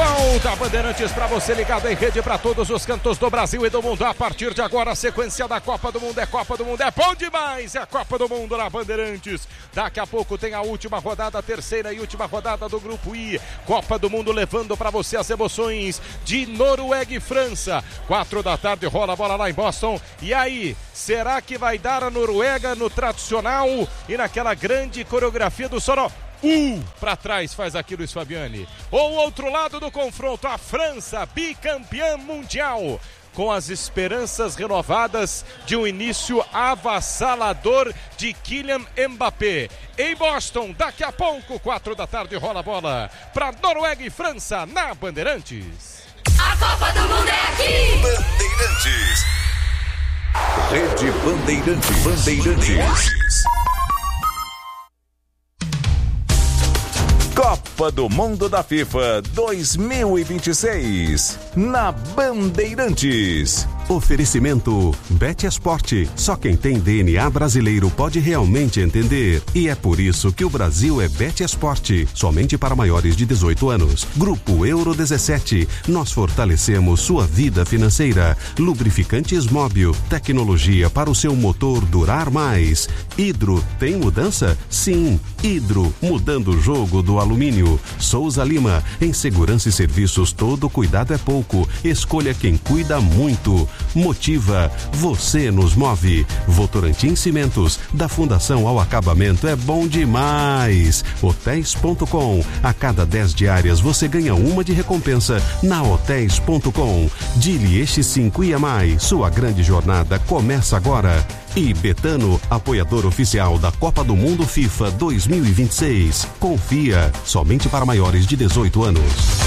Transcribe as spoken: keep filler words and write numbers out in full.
volta a Bandeirantes para você ligado em rede para todos os cantos do Brasil e do mundo. A partir de agora, a sequência da Copa do Mundo é Copa do Mundo, é bom demais, é Copa do Mundo na Bandeirantes. Daqui a pouco tem a última rodada, a terceira e última rodada do Grupo I. Copa do Mundo levando para você as emoções de Noruega e França. Quatro da tarde rola a bola lá em Boston. E aí, será que vai dar a Noruega no tradicional e naquela grande coreografia do Soró? Uh, para trás faz aqui Luiz Fabiani. Ou outro lado do confronto, a França, bicampeã mundial, com as esperanças renovadas de um início avassalador de Kylian Mbappé. Em Boston, daqui a pouco, quatro da tarde, rola a bola para Noruega e França na Bandeirantes. A Copa do Mundo é aqui! Bandeirantes. Rede Bandeirantes. Bandeirantes. Copa do Mundo da FIFA dois mil e vinte e seis na Bandeirantes. Oferecimento Bet Esporte. Só quem tem D N A brasileiro pode realmente entender. E é por isso que o Brasil é Bet Esporte. Somente para maiores de dezoito anos. Grupo Euro dezessete. Nós fortalecemos sua vida financeira. Lubrificantes Móbil. Tecnologia para o seu motor durar mais. Hidro tem mudança? Sim. Hidro. Mudando o jogo do alumínio. Souza Lima. Em segurança e serviços, todo cuidado é pouco. Escolha quem cuida muito. Motiva, você nos move. Votorantim Cimentos, da fundação ao acabamento é bom demais. Hotéis ponto com, a cada dez diárias você ganha uma de recompensa na Hotéis ponto com. Dilieste cinco I A M I, sua grande jornada começa agora. E Betano, apoiador oficial da Copa do Mundo FIFA dois mil e vinte e seis. Confia, somente para maiores de dezoito anos.